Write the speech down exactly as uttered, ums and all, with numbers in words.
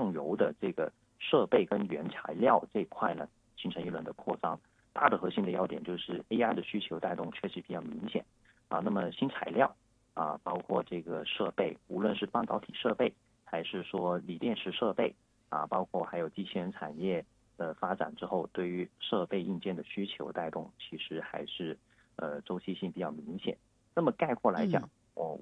上游的这个设备跟原材料这一块呢，形成一轮的扩张。大的核心的要点就是 A I 的需求带动确实比较明显啊。那么新材料啊，包括这个设备，无论是半导体设备还是说锂电池设备啊，包括还有机器人产业的发展之后，对于设备硬件的需求带动，其实还是呃周期性比较明显。那么概括来讲， 嗯。 我